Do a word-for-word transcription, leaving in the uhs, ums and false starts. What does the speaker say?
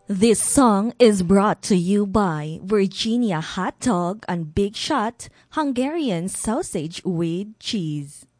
This song is brought to you by Virginia Hot Dog and Big Shot Hungarian Sausage with Cheese.